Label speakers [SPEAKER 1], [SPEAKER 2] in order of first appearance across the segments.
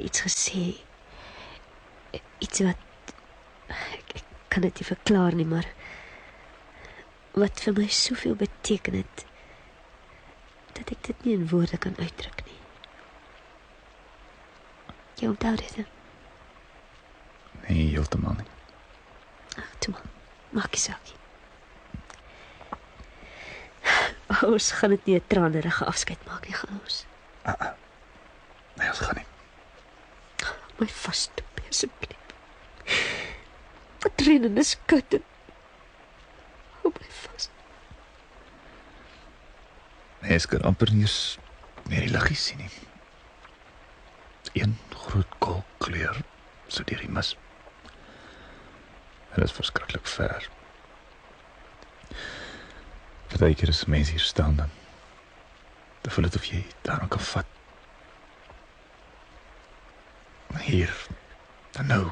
[SPEAKER 1] iets gesê. Iets wat... Ek kan dit nie verklaar nie, maar... wat vir my soveel beteken het, dat ek dit nie in woorde kan uitdruk nie. Jy onthou dit, hè?
[SPEAKER 2] Nee, heeltemal nie.
[SPEAKER 1] Ag, toe maar. Maak nie saak nie. Ons gaan dit nie 'n tranerige afskeid maak nie, gaan ons.
[SPEAKER 2] Nee, ons gaan nie.
[SPEAKER 1] My vas, Toppie, asseblief. Trenen is koud en... hou my vas.
[SPEAKER 2] Nee, ek kan amper nie eens meer die liggies sien nie. Een groot kalkkleur, so deur die mis. En dit is verskriklik ver. Partykeer as mense hier staan, dan voel dit of jy daaraan kan vat. Hier, dan nou.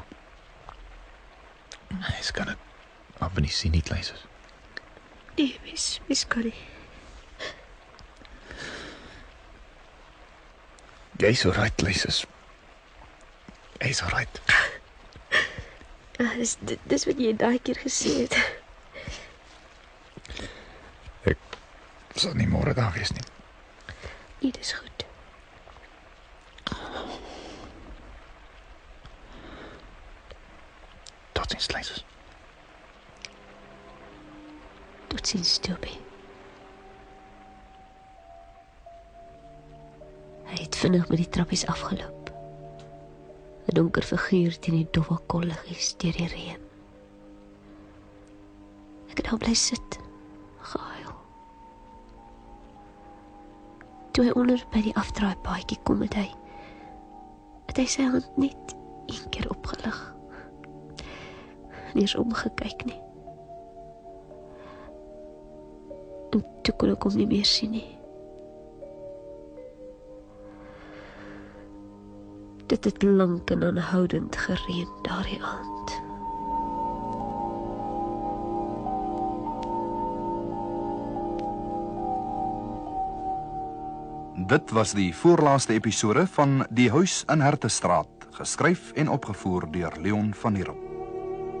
[SPEAKER 2] Ek kan het amper nie sien nie, Kleisers.
[SPEAKER 1] Nee, mis kan nie.
[SPEAKER 2] Jy's alright, Kleisers. Jy's alright.
[SPEAKER 1] Dis wat jy daai keer gesê het.
[SPEAKER 2] Ek sal nie môre daar wees nie.
[SPEAKER 1] Nee, dis goed.
[SPEAKER 2] Totsiens, Kleisers.
[SPEAKER 1] Totsiens, Toppie. Hy het vinnig met die trappies afgeloop. 'n donker figuur teen die dowwe kolliggies deur die reën. Ek het daar bly sit, gehuil. Toe hy onder by die afdraaipaadjie kom, het hy sy hand net een keer opgelig. Nie eens omgekyk nie. En toe kon ek hom nie meer sien nie. Dit het lank en aanhoudend gereën daardie aand.
[SPEAKER 3] Dit was die voorlaaste episode van Die Huis in Hertestraat, geskryf en opgevoer deur Leon van Heerop.